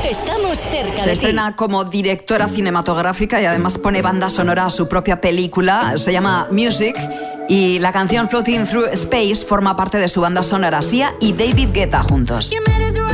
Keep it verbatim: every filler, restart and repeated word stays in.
Estamos cerca Se de estrena ti. como directora cinematográfica y además pone banda sonora a su propia película. Se llama Music y la canción Floating Through Space forma parte de su banda sonora. Sia y David Guetta juntos. You made it through